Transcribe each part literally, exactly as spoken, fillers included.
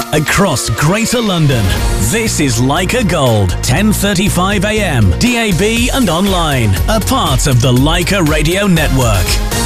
across Greater London. This is Leica Gold, ten thirty-five a m, D A B and online, a part of the Leica Radio Network.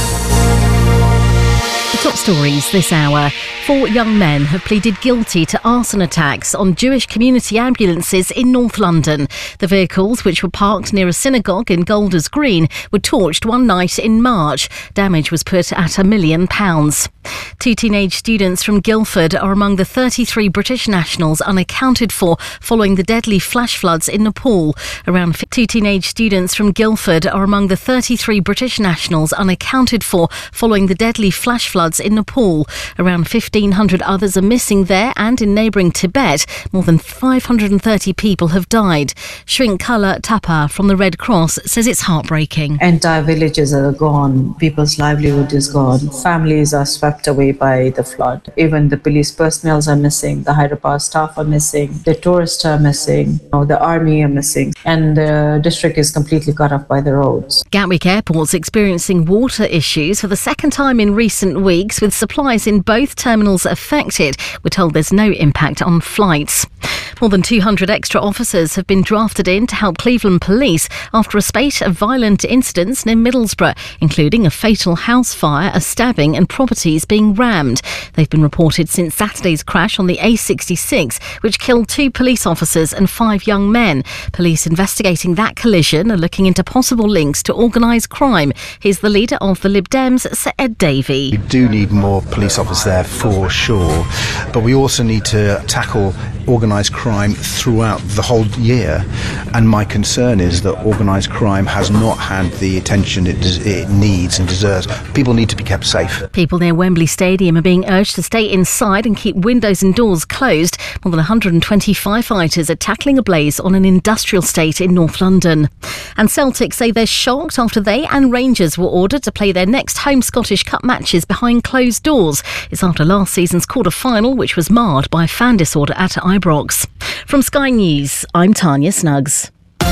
The top stories this hour. Four young men have pleaded guilty to arson attacks on Jewish community ambulances in North London. The vehicles, which were parked near a synagogue in Golders Green, were torched one night in March. Damage was put at a million pounds. Two teenage students from Guildford are among the thirty-three British nationals unaccounted for following the deadly flash floods in Nepal. Around two teenage students from Guildford are among the thirty-three British nationals unaccounted for following the deadly flash floods in Nepal. Around fifteen hundred others are missing there, and in neighbouring Tibet, more than five hundred thirty people have died. Shrinkala Tapa from the Red Cross says it's heartbreaking. Entire villages are gone. People's livelihood is gone. Families are swept away by the flood. Even the police personnel are missing. The hydropower staff are missing. The tourists are missing. The army are missing. And the district is completely cut off by the roads. Gatwick Airport's experiencing water issues for the second time in recent weeks, with supplies in both terminals affected. We're told there's no impact on flights. More than two hundred extra officers have been drafted in to help Cleveland police after a spate of violent incidents near Middlesbrough, including a fatal house fire, a stabbing and properties being rammed. They've been reported since Saturday's crash on the A sixty-six, which killed two police officers and five young men. Police investigating that collision are looking into possible links to organised crime. Here's the leader of the Lib Dems, Sir Ed Davey. We do need more police officers there for sure, but we also need to tackle organised crime throughout the whole year, and my concern is that organised crime has not had the attention it, des- it needs and deserves. People need to be kept safe. People near Wembley Stadium are being urged to stay inside and keep windows and doors closed. More than one hundred twenty firefighters are tackling a blaze on an industrial estate in North London. And Celtic say they're shocked after they and Rangers were ordered to play their next home Scottish Cup matches behind closed doors. It's after last season's quarter-final, which was marred by fan disorder at Ibrox. From Sky News, I'm Tanya Snuggs.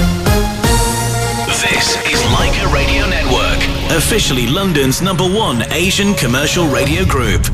This is Leica Radio Network, officially London's number one Asian commercial radio group.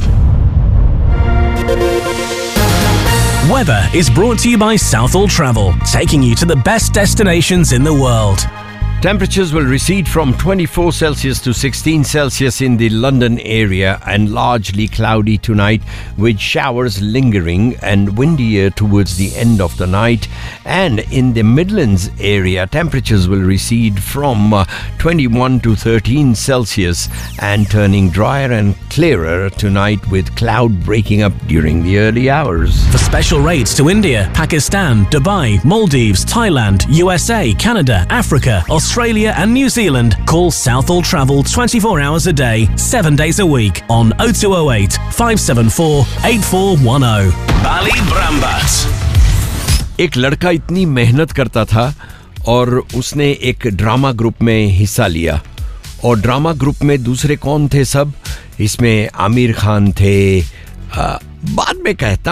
Weather is brought to you by Southall Travel, taking you to the best destinations in the world. Temperatures will recede from twenty-four Celsius to sixteen Celsius in the London area and largely cloudy tonight, with showers lingering and windier towards the end of the night. And in the Midlands area, temperatures will recede from uh, twenty-one to thirteen Celsius and turning drier and clearer tonight, with cloud breaking up during the early hours. For special rates to India, Pakistan, Dubai, Maldives, Thailand, U S A, Canada, Africa, Australia and New Zealand, call Southall Travel twenty-four hours a day, seven days a week on oh two oh eight, five seven four, eight four one oh. Bali Brambat. एक लड़का इतनी मेहनत करता था और उसने एक drama group में हिस्सा लिया, और ड्रामा ग्रुप में दूसरे कौन थे सब, इसमें आमिर खान थे, आ, बाद में कहता